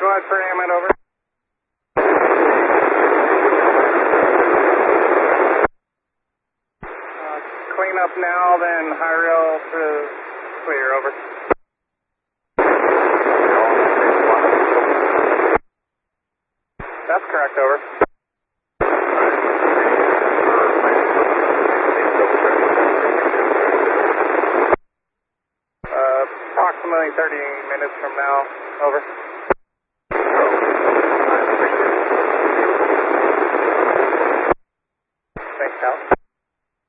ahead for Hammond, over. Clean up now, then high rail to clear, over. That's correct, over. Approximately 30 minutes from now, over. Thanks, Cal.